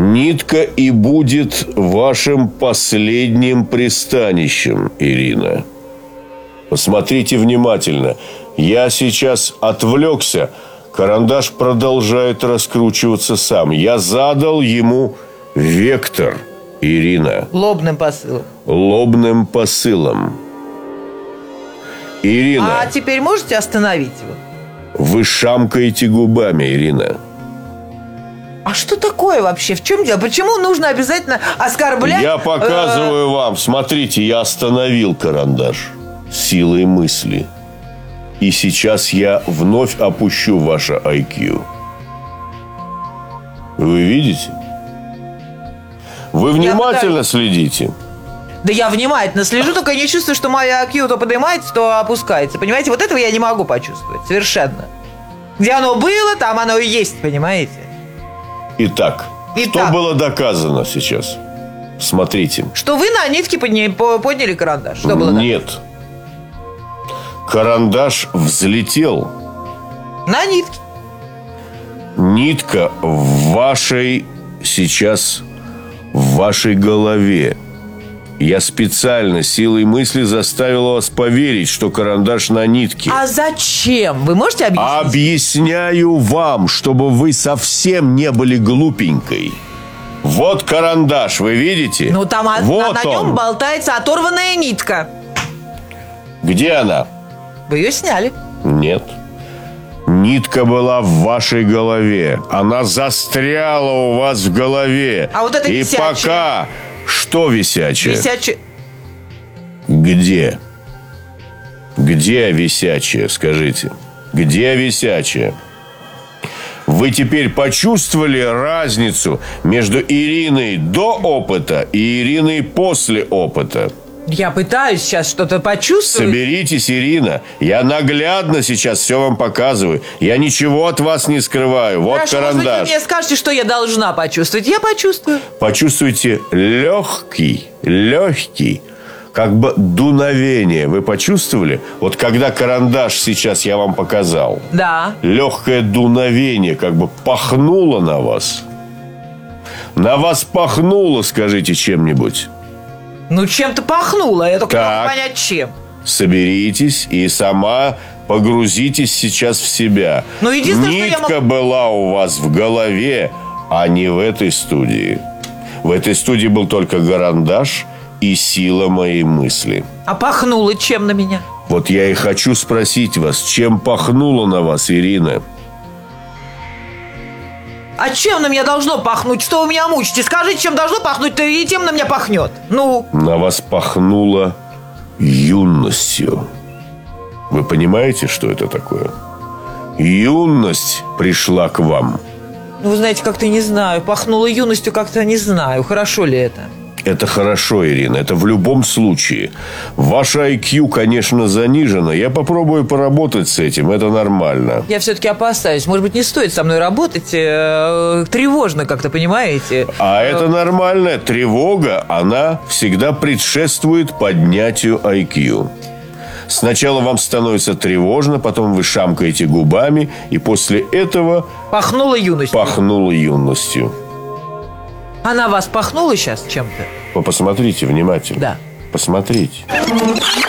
Нитка и будет вашим последним пристанищем, Ирина. Посмотрите внимательно. Я сейчас отвлекся. Карандаш продолжает раскручиваться сам. Я задал ему вектор, Ирина. Лобным посылом. Лобным посылом. Ирина. А теперь можете остановить его? Вы шамкаете губами, Ирина. А что такое вообще? В чем дело? Почему нужно обязательно оскорблять? Я показываю вам. Смотрите, я остановил карандаш силой мысли. И сейчас я вновь опущу ваше IQ. Вы видите? Вы внимательно следите? Да я внимательно слежу, только не чувствую, что моя IQ то поднимается, то опускается. Понимаете, вот этого я не могу почувствовать совершенно. Где оно было, там оно и есть, понимаете? Итак, что было доказано сейчас? Смотрите. Что вы на нитке подняли карандаш. Что было доказано? Нет. Карандаш взлетел. На нитке. Нитка в вашей сейчас, в вашей голове. Я специально силой мысли заставил вас поверить, что карандаш на нитке. А зачем? Вы можете объяснить? Объясняю вам, чтобы вы совсем не были глупенькой. Вот карандаш, вы видите? Ну, там вот на нем болтается оторванная нитка. Где она? Вы ее сняли. Нет. Нитка была в вашей голове. Она застряла у вас в голове. А вот это и висячее. пока... Что висячее? Висячее. Где? Где висячее, скажите? Где висячее? Вы теперь почувствовали разницу между Ириной до опыта и Ириной после опыта? Я пытаюсь сейчас что-то почувствовать. Соберитесь, Ирина. Я наглядно сейчас все вам показываю. Я ничего от вас не скрываю. Вот Хорошо, карандаш. может быть, вы мне скажете, что я должна почувствовать. Я почувствую. Почувствуйте легкий, как бы дуновение. Вы почувствовали? Вот когда карандаш сейчас я вам показал. Да. Легкое дуновение как бы пахнуло на вас. На вас пахнуло, скажите, чем-нибудь. Ну, чем-то пахнуло. Я только не Так. могу понять, чем. Соберитесь и сама погрузитесь сейчас в себя. Ну, единственное, что я Нитка была у вас в голове, а не в этой студии. В этой студии был только карандаш и сила моей мысли. А пахнуло чем на меня? Вот я и хочу спросить вас, чем пахнуло на вас, Ирина? А чем на меня должно пахнуть? Что вы меня мучите? Скажите, чем должно пахнуть, то и тем на меня пахнет. Ну? На вас пахнуло юностью. Вы понимаете, что это такое? Юность пришла к вам. Ну, вы знаете, как-то не знаю. Пахнуло юностью, как-то не знаю. Хорошо ли это? Это хорошо, Ирина, это в любом случае. Ваше IQ, конечно, занижено. Я попробую поработать с этим, это нормально. Я все-таки опасаюсь. Может быть, не стоит со мной работать. Тревожно как-то, понимаете? А это нормальная тревога, она всегда предшествует поднятию IQ. Сначала вам становится тревожно, потом вы шамкаете губами, и после этого... Пахнуло юностью. Пахнуло юностью. Она вас пахнула сейчас чем-то? Вы посмотрите внимательно. Да. Посмотрите.